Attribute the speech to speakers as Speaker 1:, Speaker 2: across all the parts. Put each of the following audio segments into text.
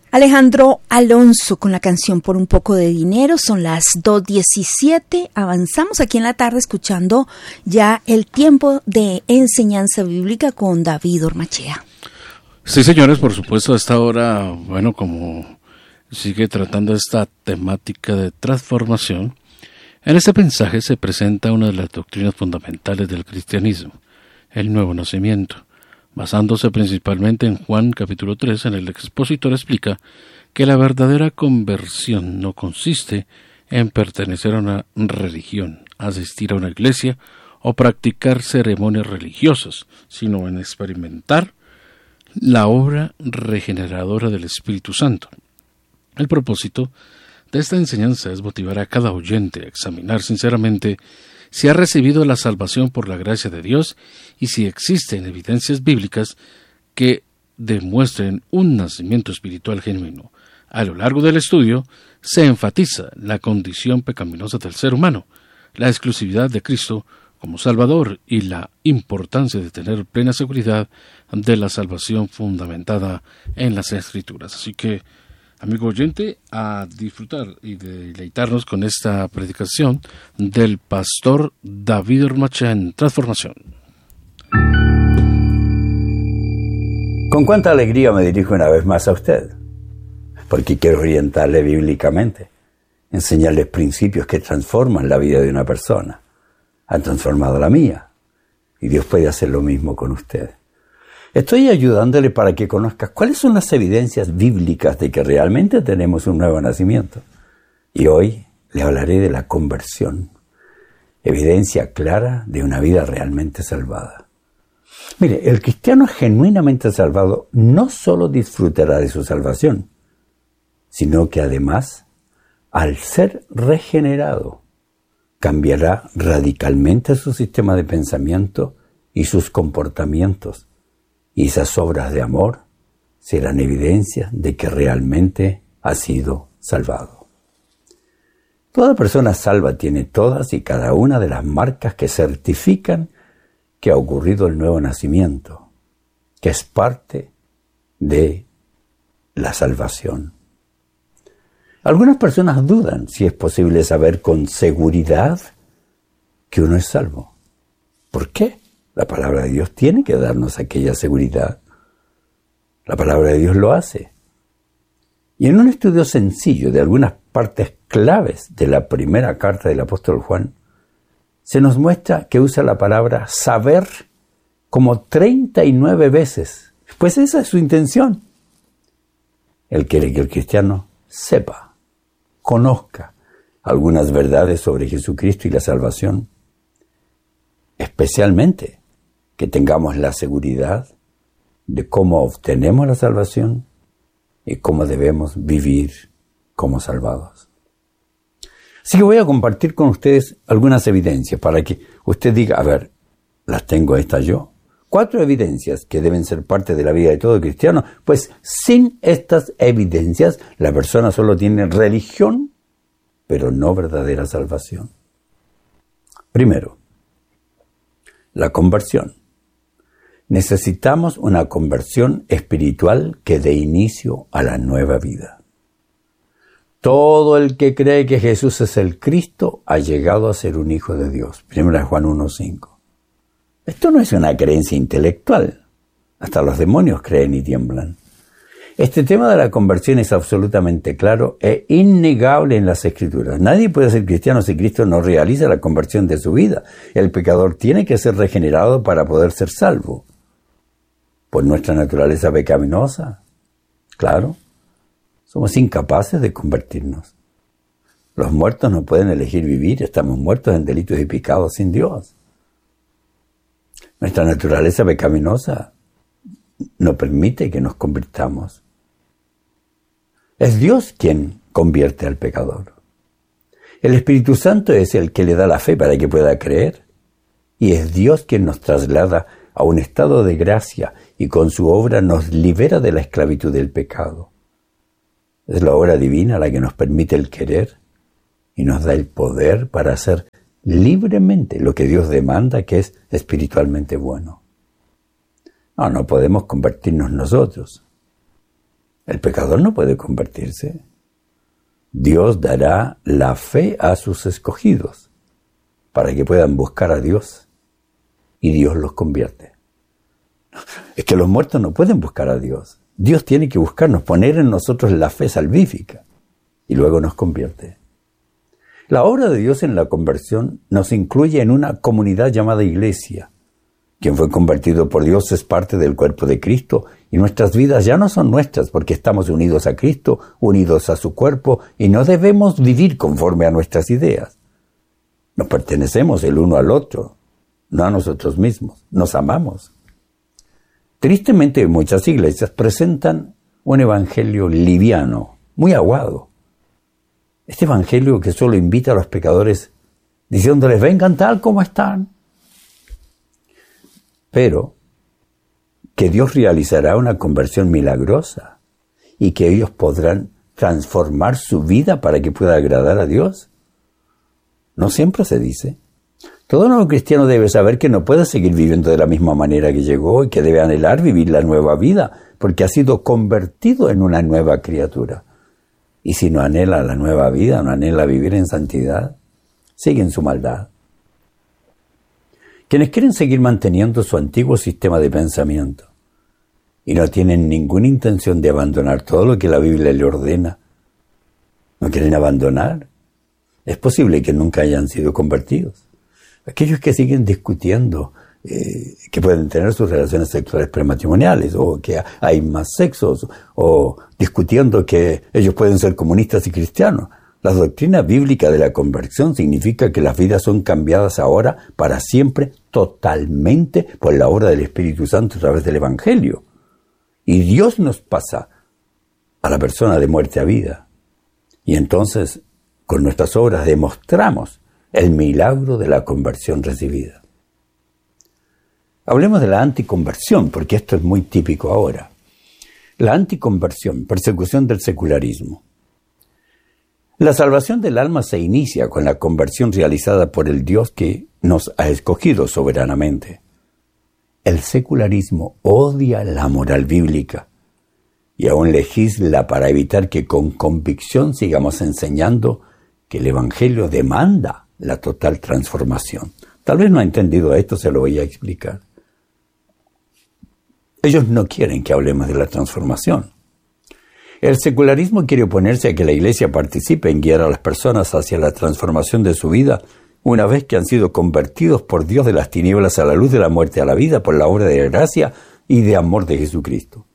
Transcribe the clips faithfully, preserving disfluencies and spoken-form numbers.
Speaker 1: Alejandro Alonso con la canción Por un poco de dinero. Son las dos diecisiete. Avanzamos aquí en la tarde escuchando ya el tiempo de enseñanza bíblica con David Ormachea.
Speaker 2: Sí, señores, por supuesto, a esta hora, bueno, como sigue tratando esta temática de transformación, en este mensaje se presenta una de las doctrinas fundamentales del cristianismo, el nuevo nacimiento. Basándose principalmente en Juan capítulo tres, en el expositor explica que la verdadera conversión no consiste en pertenecer a una religión, asistir a una iglesia o practicar ceremonias religiosas, sino en experimentar la obra regeneradora del Espíritu Santo. El propósito de esta enseñanza es motivar a cada oyente a examinar sinceramente si ha recibido la salvación por la gracia de Dios y si existen evidencias bíblicas que demuestren un nacimiento espiritual genuino. A lo largo del estudio se enfatiza la condición pecaminosa del ser humano, la exclusividad de Cristo como Salvador y la importancia de tener plena seguridad de la salvación fundamentada en las Escrituras. Así que, amigo oyente, a disfrutar y deleitarnos con esta predicación del pastor David Ormachea en Transformación.
Speaker 3: Con cuánta alegría me dirijo una vez más a usted, porque quiero orientarle bíblicamente, enseñarles principios que transforman la vida de una persona. Han transformado la mía, y Dios puede hacer lo mismo con usted. Estoy ayudándole para que conozca cuáles son las evidencias bíblicas de que realmente tenemos un nuevo nacimiento. Y hoy le hablaré de la conversión, evidencia clara de una vida realmente salvada. Mire, el cristiano genuinamente salvado no solo disfrutará de su salvación, sino que además, al ser regenerado, cambiará radicalmente su sistema de pensamiento y sus comportamientos. Y esas obras de amor serán evidencia de que realmente ha sido salvado. Toda persona salva tiene todas y cada una de las marcas que certifican que ha ocurrido el nuevo nacimiento, que es parte de la salvación. Algunas personas dudan si es posible saber con seguridad que uno es salvo. ¿Por qué? La palabra de Dios tiene que darnos aquella seguridad. La palabra de Dios lo hace. Y en un estudio sencillo de algunas partes claves de la primera carta del apóstol Juan, se nos muestra que usa la palabra saber como treinta y nueve veces. Pues esa es su intención. Él quiere que el cristiano sepa, conozca algunas verdades sobre Jesucristo y la salvación, especialmente que tengamos la seguridad de cómo obtenemos la salvación y cómo debemos vivir como salvados. Así que voy a compartir con ustedes algunas evidencias para que usted diga, a ver, ¿las tengo estas yo? Cuatro evidencias que deben ser parte de la vida de todo cristiano, pues sin estas evidencias la persona solo tiene religión, pero no verdadera salvación. Primero, la conversión. Necesitamos una conversión espiritual que dé inicio a la nueva vida. Todo el que cree que Jesús es el Cristo ha llegado a ser un hijo de Dios. Primera Juan uno cinco. Esto no es una creencia intelectual. Hasta los demonios creen y tiemblan. Este tema de la conversión es absolutamente claro e innegable en las Escrituras. Nadie puede ser cristiano si Cristo no realiza la conversión de su vida. El pecador tiene que ser regenerado para poder ser salvo. Por nuestra naturaleza pecaminosa, claro, somos incapaces de convertirnos. Los muertos no pueden elegir vivir, estamos muertos en delitos y pecados sin Dios. Nuestra naturaleza pecaminosa no permite que nos convirtamos. Es Dios quien convierte al pecador. El Espíritu Santo es el que le da la fe para que pueda creer. Y es Dios quien nos traslada a un estado de gracia y con su obra nos libera de la esclavitud del pecado. Es la obra divina la que nos permite el querer y nos da el poder para hacer libremente lo que Dios demanda, que es espiritualmente bueno. No, no podemos convertirnos nosotros. El pecador no puede convertirse. Dios dará la fe a sus escogidos para que puedan buscar a Dios y Dios los convierte. Es que los muertos no pueden buscar a Dios. Dios tiene que buscarnos, poner en nosotros la fe salvífica y luego nos convierte. La obra de Dios en la conversión nos incluye en una comunidad llamada iglesia. Quien fue convertido por Dios es parte del cuerpo de Cristo y nuestras vidas ya no son nuestras porque estamos unidos a Cristo, unidos a su cuerpo y no debemos vivir conforme a nuestras ideas. Nos pertenecemos el uno al otro, no a nosotros mismos, nos amamos. Tristemente muchas iglesias presentan un evangelio liviano, muy aguado. Este evangelio que solo invita a los pecadores diciéndoles vengan tal como están. Pero que Dios realizará una conversión milagrosa y que ellos podrán transformar su vida para que pueda agradar a Dios. No siempre se dice. Todo nuevo cristiano debe saber que no puede seguir viviendo de la misma manera que llegó y que debe anhelar vivir la nueva vida porque ha sido convertido en una nueva criatura. Y si no anhela la nueva vida, no anhela vivir en santidad, sigue en su maldad. Quienes quieren seguir manteniendo su antiguo sistema de pensamiento y no tienen ninguna intención de abandonar todo lo que la Biblia le ordena, no quieren abandonar, es posible que nunca hayan sido convertidos. Aquellos que siguen discutiendo eh, que pueden tener sus relaciones sexuales prematrimoniales o que hay más sexos o discutiendo que ellos pueden ser comunistas y cristianos. La doctrina bíblica de la conversión significa que las vidas son cambiadas ahora para siempre totalmente por la obra del Espíritu Santo a través del Evangelio. Y Dios nos pasa a la persona de muerte a vida. Y entonces, con nuestras obras demostramos el milagro de la conversión recibida. Hablemos de la anticonversión, porque esto es muy típico ahora. La anticonversión, persecución del secularismo. La salvación del alma se inicia con la conversión realizada por el Dios que nos ha escogido soberanamente. El secularismo odia la moral bíblica y aún legisla para evitar que con convicción sigamos enseñando que el Evangelio demanda la total transformación. Tal vez no ha entendido esto, se lo voy a explicar. Ellos no quieren que hablemos de la transformación. El secularismo quiere oponerse a que la Iglesia participe en guiar a las personas hacia la transformación de su vida una vez que han sido convertidos por Dios de las tinieblas a la luz, de la muerte a la vida, por la obra de gracia y de amor de Jesucristo.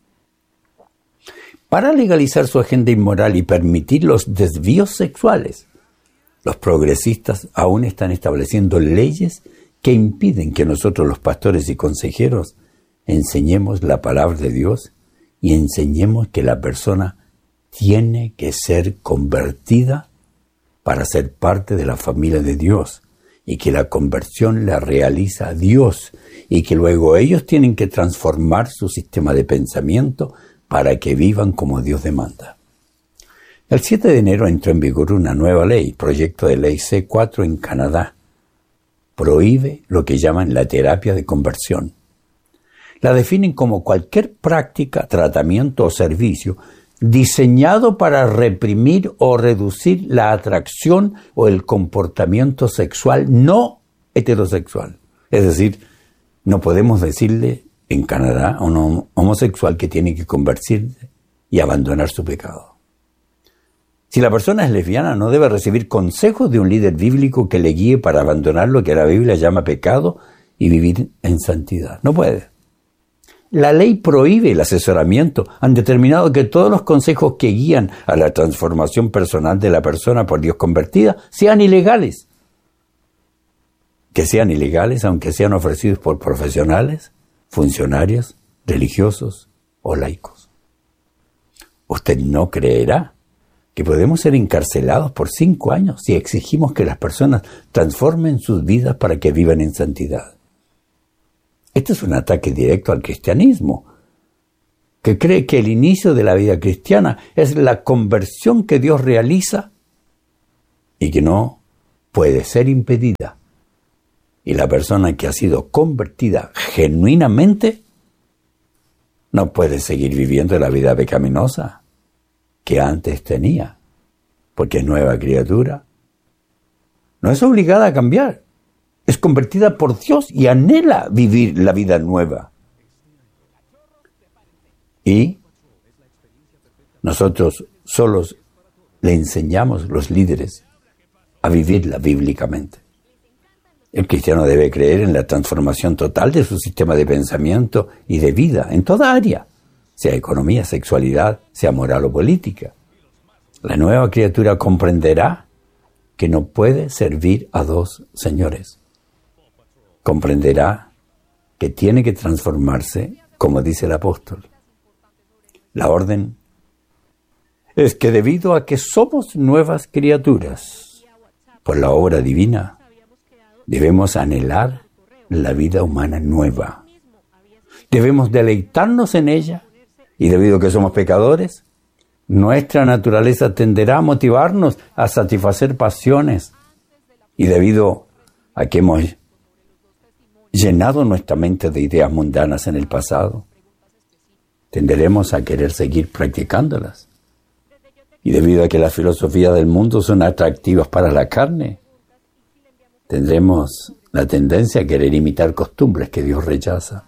Speaker 3: Para legalizar su agenda inmoral y permitir los desvíos sexuales, los progresistas aún están estableciendo leyes que impiden que nosotros los pastores y consejeros enseñemos la palabra de Dios y enseñemos que la persona tiene que ser convertida para ser parte de la familia de Dios y que la conversión la realiza Dios y que luego ellos tienen que transformar su sistema de pensamiento para que vivan como Dios demanda. El siete de enero entró en vigor una nueva ley, proyecto de ley C cuatro en Canadá. Prohíbe lo que llaman la terapia de conversión. La definen como cualquier práctica, tratamiento o servicio diseñado para reprimir o reducir la atracción o el comportamiento sexual no heterosexual. Es decir, no podemos decirle en Canadá a un homosexual que tiene que convertirse y abandonar su pecado. Si la persona es lesbiana, no debe recibir consejos de un líder bíblico que le guíe para abandonar lo que la Biblia llama pecado y vivir en santidad. No puede. La ley prohíbe el asesoramiento. Han determinado que todos los consejos que guían a la transformación personal de la persona por Dios convertida sean ilegales. Que sean ilegales aunque sean ofrecidos por profesionales, funcionarios, religiosos o laicos. Usted no creerá que podemos ser encarcelados por cinco años si exigimos que las personas transformen sus vidas para que vivan en santidad. Este es un ataque directo al cristianismo, que cree que el inicio de la vida cristiana es la conversión que Dios realiza y que no puede ser impedida. Y la persona que ha sido convertida genuinamente no puede seguir viviendo la vida pecaminosa que antes tenía, porque es nueva criatura. No es obligada a cambiar, es convertida por Dios y anhela vivir la vida nueva. Y nosotros solos le enseñamos, los líderes, a vivirla bíblicamente. El cristiano debe creer en la transformación total de su sistema de pensamiento y de vida, en toda área, sea economía, sexualidad, sea moral o política. La nueva criatura comprenderá que no puede servir a dos señores. Comprenderá que tiene que transformarse, como dice el apóstol. La orden es que debido a que somos nuevas criaturas, por la obra divina, debemos anhelar la vida humana nueva. Debemos deleitarnos en ella y debido a que somos pecadores, nuestra naturaleza tenderá a motivarnos a satisfacer pasiones y debido a que hemos llenado nuestra mente de ideas mundanas en el pasado, tenderemos a querer seguir practicándolas. Y debido a que las filosofías del mundo son atractivas para la carne, tendremos la tendencia a querer imitar costumbres que Dios rechaza.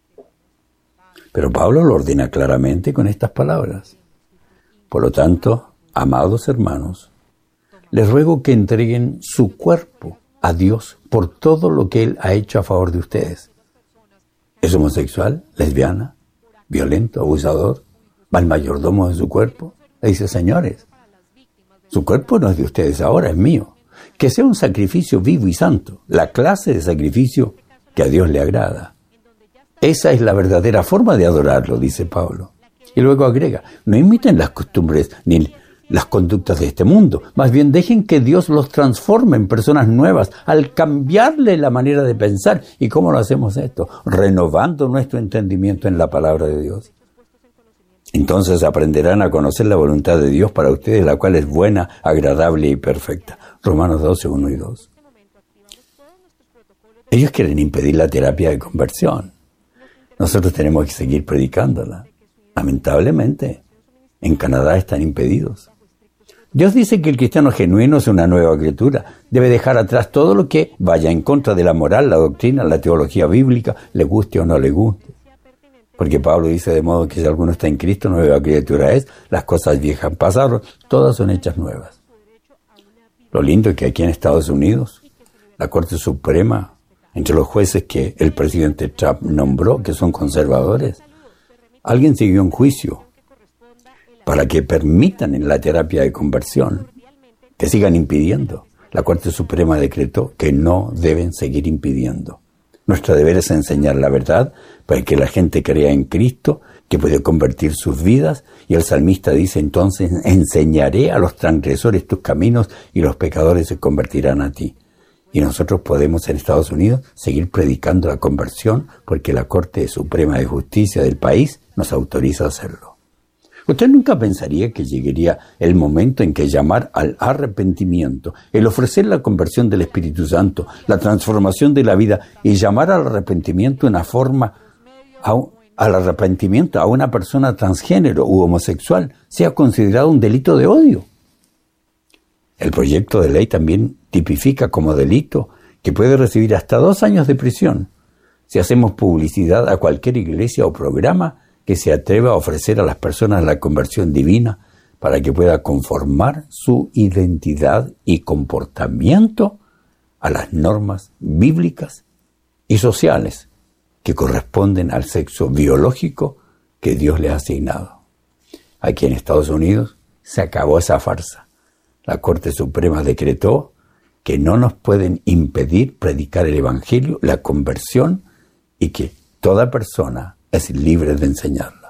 Speaker 3: Pero Pablo lo ordena claramente con estas palabras. Por lo tanto, amados hermanos, les ruego que entreguen su cuerpo a Dios por todo lo que Él ha hecho a favor de ustedes. ¿Es homosexual, lesbiana, violento, abusador, mal mayordomo de su cuerpo? Le dice, señores, su cuerpo no es de ustedes ahora, es mío. Que sea un sacrificio vivo y santo, la clase de sacrificio que a Dios le agrada. Esa es la verdadera forma de adorarlo, dice Pablo. Y luego agrega, no imiten las costumbres ni las conductas de este mundo, más bien dejen que Dios los transforme en personas nuevas al cambiarle la manera de pensar. ¿Y cómo lo hacemos esto? Renovando nuestro entendimiento en la palabra de Dios. Entonces aprenderán a conocer la voluntad de Dios para ustedes, la cual es buena, agradable y perfecta. Romanos doce, uno y dos. Ellos quieren impedir la terapia de conversión. Nosotros tenemos que seguir predicándola. Lamentablemente, en Canadá están impedidos. Dios dice que el cristiano genuino es una nueva criatura. Debe dejar atrás todo lo que vaya en contra de la moral, la doctrina, la teología bíblica, le guste o no le guste. Porque Pablo dice de modo que si alguno está en Cristo, nueva criatura es, las cosas viejas pasaron, todas son hechas nuevas. Lo lindo es que aquí en Estados Unidos, la Corte Suprema, entre los jueces que el presidente Trump nombró, que son conservadores, alguien siguió un juicio para que permitan en la terapia de conversión, que sigan impidiendo. La Corte Suprema decretó que no deben seguir impidiendo. Nuestro deber es enseñar la verdad para que la gente crea en Cristo, que puede convertir sus vidas. Y el salmista dice, entonces enseñaré a los transgresores tus caminos y los pecadores se convertirán a ti. Y nosotros podemos en Estados Unidos seguir predicando la conversión porque la Corte Suprema de Justicia del país nos autoriza a hacerlo. Usted nunca pensaría que llegaría el momento en que llamar al arrepentimiento, el ofrecer la conversión del Espíritu Santo, la transformación de la vida y llamar al arrepentimiento una forma, a un, al arrepentimiento a una persona transgénero u homosexual sea considerado un delito de odio. El proyecto de ley también tipifica como delito que puede recibir hasta dos años de prisión si hacemos publicidad a cualquier iglesia o programa que se atreva a ofrecer a las personas la conversión divina para que pueda conformar su identidad y comportamiento a las normas bíblicas y sociales que corresponden al sexo biológico que Dios le ha asignado. Aquí en Estados Unidos se acabó esa farsa. La Corte Suprema decretó que no nos pueden impedir predicar el Evangelio, la conversión, y que toda persona es libre de enseñarla.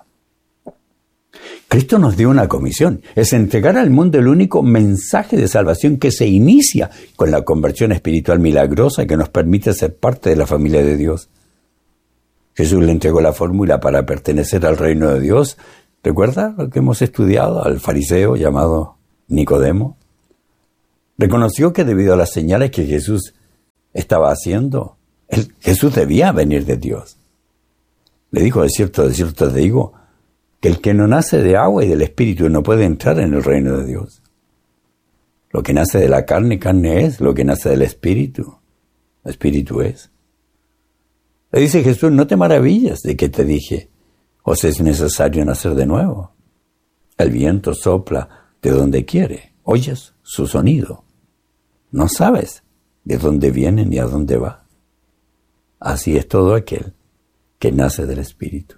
Speaker 3: Cristo nos dio una comisión, es entregar al mundo el único mensaje de salvación que se inicia con la conversión espiritual milagrosa que nos permite ser parte de la familia de Dios. Jesús le entregó la fórmula para pertenecer al reino de Dios. ¿Recuerda lo que hemos estudiado? Al fariseo llamado Nicodemo. Reconoció que debido a las señales que Jesús estaba haciendo, él, Jesús debía venir de Dios. Le dijo, de cierto, de cierto te digo, que el que no nace de agua y del Espíritu no puede entrar en el reino de Dios. Lo que nace de la carne, carne es. Lo que nace del Espíritu, Espíritu es. Le dice Jesús, no te maravillas de que te dije, os es necesario nacer de nuevo. El viento sopla de donde quiere, oyes su sonido. No sabes de dónde viene ni a dónde va. Así es todo aquel que nace del Espíritu.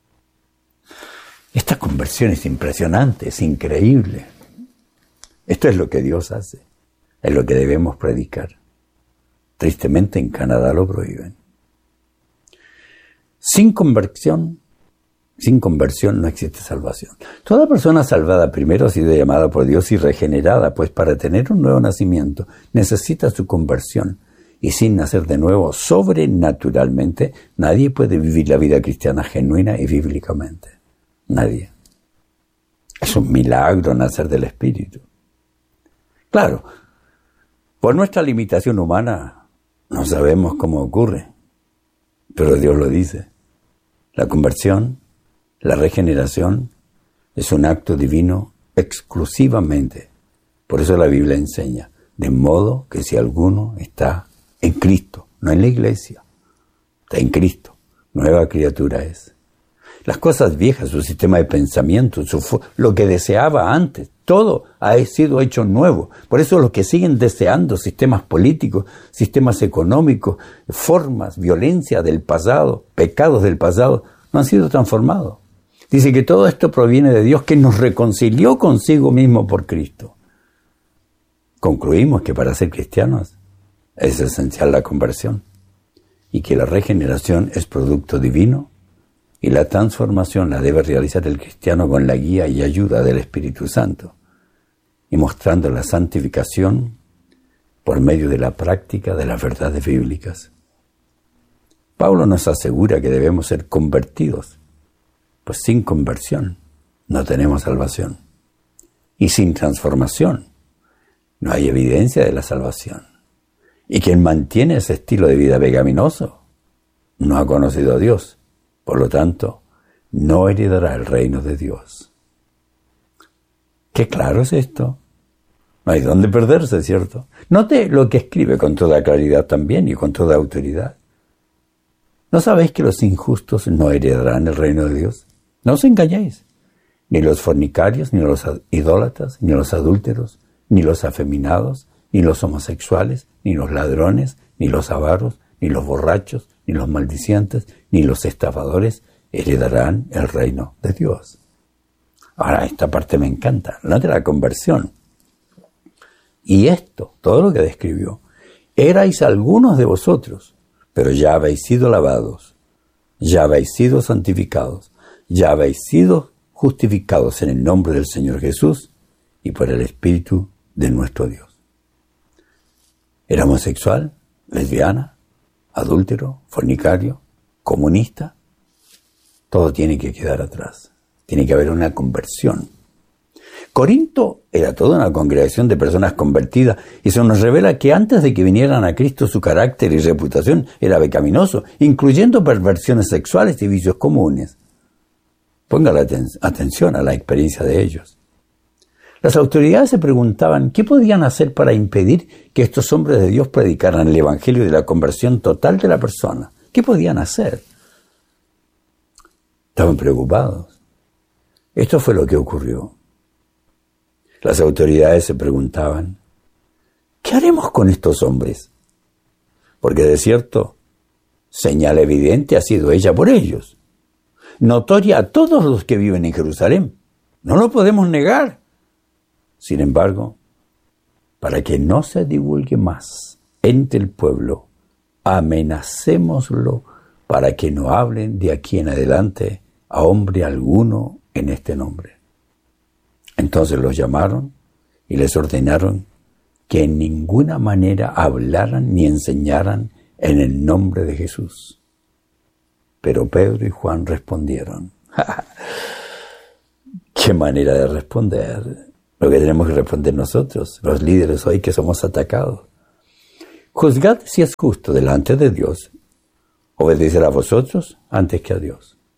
Speaker 3: Esta conversión es impresionante, es increíble. Esto es lo que Dios hace, es lo que debemos predicar. Tristemente en Canadá lo prohíben. Sin conversión, sin conversión no existe salvación. Toda persona salvada primero ha sido llamada por Dios y regenerada, pues para tener un nuevo nacimiento necesita su conversión. Y sin nacer de nuevo, sobrenaturalmente, nadie puede vivir la vida cristiana genuina y bíblicamente. Nadie. Es un milagro nacer del Espíritu. Claro, por nuestra limitación humana no sabemos cómo ocurre, pero Dios lo dice. La conversión, la regeneración, es un acto divino exclusivamente. Por eso la Biblia enseña, de modo que si alguno está en Cristo, no en la iglesia, está en Cristo, nueva criatura es. Las cosas viejas, su sistema de pensamiento, su, lo que deseaba antes, todo ha sido hecho nuevo. Por eso los que siguen deseando sistemas políticos, sistemas económicos, formas, violencia del pasado, pecados del pasado, no han sido transformados. Dice que todo esto proviene de Dios, que nos reconcilió consigo mismo por Cristo. Concluimos que para ser cristianos es esencial la conversión y que la regeneración es producto divino y la transformación la debe realizar el cristiano con la guía y ayuda del Espíritu Santo y mostrando la santificación por medio de la práctica de las verdades bíblicas. Pablo nos asegura que debemos ser convertidos, pues sin conversión no tenemos salvación y sin transformación no hay evidencia de la salvación. Y quien mantiene ese estilo de vida pecaminoso no ha conocido a Dios. Por lo tanto, no heredará el reino de Dios. Qué claro es esto. No hay dónde perderse, ¿cierto? Note lo que escribe con toda claridad también y con toda autoridad. ¿No sabéis que los injustos no heredarán el reino de Dios? No os engañéis. Ni los fornicarios, ni los idólatras, ni los adúlteros, ni los afeminados, ni los homosexuales, ni los ladrones, ni los avaros, ni los borrachos, ni los maldicientes, ni los estafadores heredarán el reino de Dios. Ahora, esta parte me encanta, la de la conversión. Y esto, todo lo que describió, erais algunos de vosotros, pero ya habéis sido lavados, ya habéis sido santificados, ya habéis sido justificados en el nombre del Señor Jesús y por el Espíritu de nuestro Dios. ¿Era homosexual, lesbiana, adúltero, fornicario, comunista? Todo tiene que quedar atrás. Tiene que haber una conversión. Corinto era toda una congregación de personas convertidas y eso nos revela que antes de que vinieran a Cristo su carácter y reputación era pecaminoso, incluyendo perversiones sexuales y vicios comunes. Ponga la aten- atención a la experiencia de ellos. Las autoridades se preguntaban qué podían hacer para impedir que estos hombres de Dios predicaran el evangelio de la conversión total de la persona. ¿Qué podían hacer? Estaban preocupados. Esto fue lo que ocurrió. Las autoridades se preguntaban, ¿qué haremos con estos hombres? Porque de cierto, señal evidente ha sido ella por ellos, notoria a todos los que viven en Jerusalén. No lo podemos negar. Sin embargo, para que no se divulgue más entre el pueblo, amenacémoslo para que no hablen de aquí en adelante a hombre alguno en este nombre. Entonces los llamaron y les ordenaron que en ninguna manera hablaran ni enseñaran en el nombre de Jesús. Pero Pedro y Juan respondieron. ¡Qué manera de responder! Lo que tenemos que responder nosotros, los líderes hoy que somos atacados. Juzgad si es justo delante de Dios, obedecer a vosotros antes que a Dios.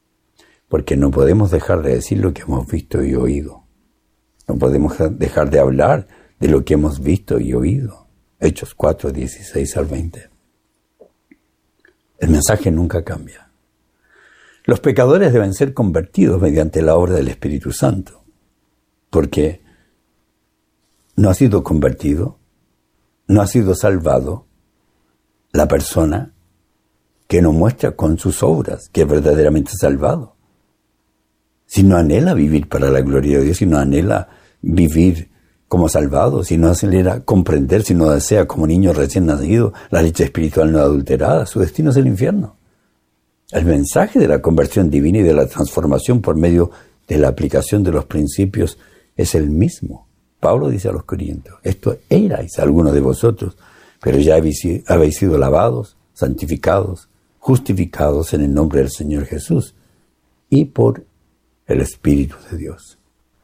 Speaker 3: porque no podemos dejar de decir lo que hemos visto y oído. No podemos dejar de hablar de lo que hemos visto y oído. Hechos cuatro, dieciséis al veinte. El mensaje nunca cambia. Los pecadores deben ser convertidos mediante la obra del Espíritu Santo, porque no ha sido convertido, no ha sido salvado la persona que no muestra con sus obras que es verdaderamente salvado. Si no anhela vivir para la gloria de Dios, si no anhela vivir como salvado, si no anhela comprender, si no desea como niño recién nacido la leche espiritual no adulterada, su destino es el infierno. El mensaje de la conversión divina y de la transformación por medio de la aplicación de los principios es el mismo. Pablo dice a los Corintios, esto erais algunos de vosotros, pero ya habéis sido lavados, santificados, justificados en el nombre del Señor Jesús y por el Espíritu de Dios.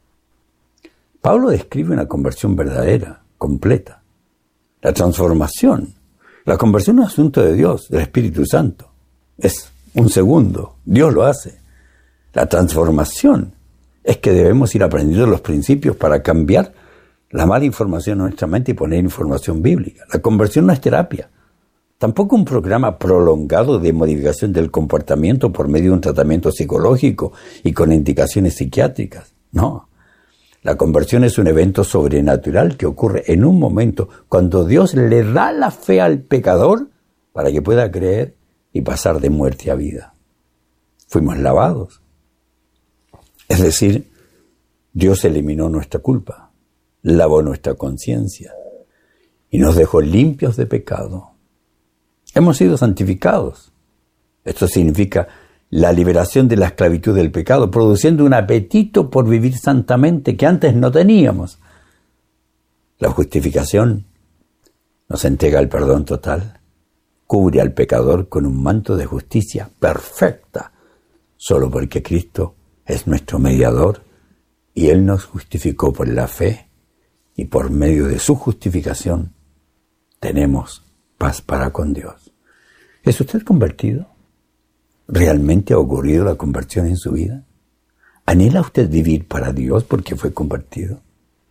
Speaker 3: Pablo describe una conversión verdadera, completa. La transformación, la conversión es un asunto de Dios, del Espíritu Santo. Es un segundo, Dios lo hace. La transformación es que debemos ir aprendiendo los principios para cambiar la mala información en nuestra mente y poner información bíblica. La conversión no es terapia. Tampoco un programa prolongado de modificación del comportamiento por medio de un tratamiento psicológico y con indicaciones psiquiátricas. No. La conversión es un evento sobrenatural que ocurre en un momento cuando Dios le da la fe al pecador para que pueda creer y pasar de muerte a vida. Fuimos lavados. Es decir, Dios eliminó nuestra culpa, lavó nuestra conciencia y nos dejó limpios de pecado. Hemos sido santificados. Esto significa la liberación de la esclavitud del pecado, produciendo un apetito por vivir santamente que antes no teníamos. La justificación nos entrega el perdón total, cubre al pecador con un manto de justicia perfecta, solo porque Cristo es nuestro mediador y Él nos justificó por la fe y por medio de su justificación tenemos paz para con Dios. ¿Es usted convertido? ¿Realmente ha ocurrido la conversión en su vida? ¿Anhela usted vivir para Dios porque fue convertido?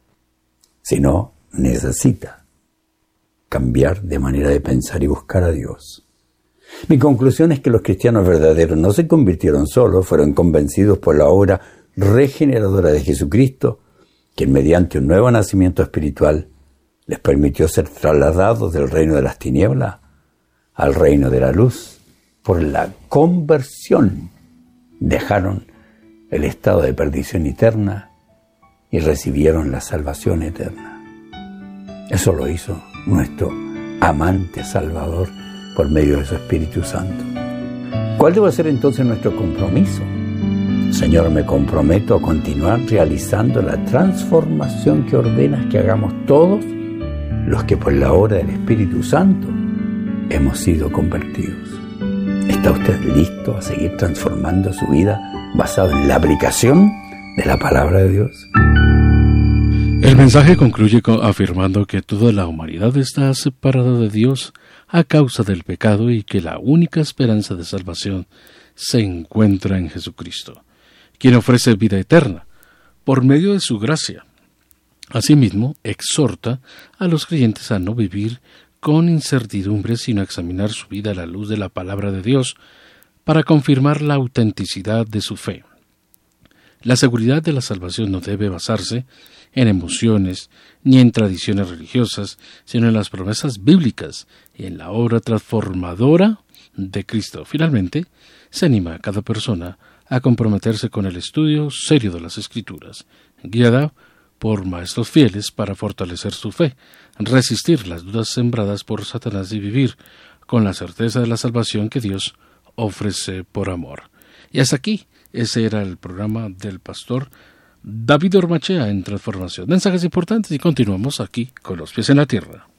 Speaker 3: Si no, necesita cambiar de manera de pensar y buscar a Dios. Mi conclusión es que los cristianos verdaderos no se convirtieron solos, fueron convencidos por la obra regeneradora de Jesucristo, quien mediante un nuevo nacimiento espiritual les permitió ser trasladados del reino de las tinieblas al reino de la luz. Por la conversión dejaron el estado de perdición eterna y recibieron la salvación eterna. Eso lo hizo nuestro amante Salvador por medio de su Espíritu Santo. ¿Cuál debe ser entonces nuestro compromiso? Señor, me comprometo a continuar realizando la transformación que ordenas que hagamos todos los que por la obra del Espíritu Santo hemos sido convertidos. ¿Está usted listo a seguir transformando su vida basado en la aplicación de la palabra de Dios?
Speaker 2: El mensaje concluye afirmando que toda la humanidad está separada de Dios a causa del pecado y que la única esperanza de salvación se encuentra en Jesucristo, quien ofrece vida eterna por medio de su gracia. Asimismo, exhorta a los creyentes a no vivir con incertidumbre, sino a examinar su vida a la luz de la palabra de Dios para confirmar la autenticidad de su fe. La seguridad de la salvación no debe basarse en emociones ni en tradiciones religiosas, sino en las promesas bíblicas y en la obra transformadora de Cristo. Finalmente, se anima a cada persona a comprometerse con el estudio serio de las Escrituras, guiada por maestros fieles para fortalecer su fe, resistir las dudas sembradas por Satanás y vivir con la certeza de la salvación que Dios ofrece por amor. Y hasta aquí, ese era el programa del pastor David Ormachea en Transformación. Mensajes importantes y continuamos aquí con los pies en la tierra.